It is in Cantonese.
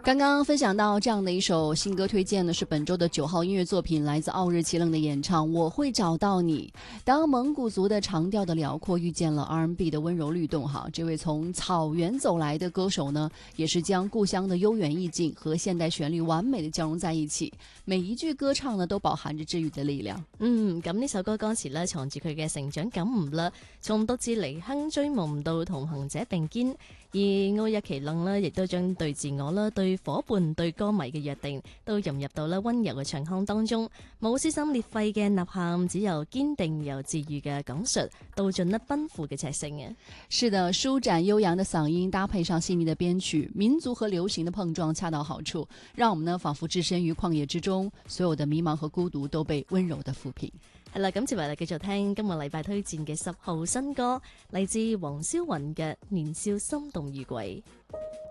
刚刚分享到这样的一首新歌推荐呢，是本周的9号音乐作品，来自奥日奇楞的演唱《我会找到你》。当蒙古族的长调的辽阔遇见了 R&B 的温柔律动，这位从草原走来的歌手呢，也是将故乡的悠遠意境和現代旋律完美的交融在一起，每一句歌唱呢都飽含着治愈的力量。 咁呢首歌歌詞呢，藏住佢嘅成長感悟啦，從獨自離鄉追夢到同行者並肩。而奧日奇楞呢，亦都將對自我啦、對伙伴、對歌迷嘅約定，都融入到啦溫柔嘅唱腔當中，冇撕心裂肺嘅吶喊，只有堅定又治愈嘅講述，道盡了奔赴嘅赤誠啊！ 是的，舒展悠揚的嗓音搭配上細膩的編曲，民族和流行的碰撞恰到好處，讓我們呢仿佛置身於曠野之中，所有的迷茫和孤獨都被溫柔的撫平。 係啦，咁接嚟繼續聽今個禮拜推薦嘅10號新歌，嚟自黃霄雲嘅《年少心動遇鬼》。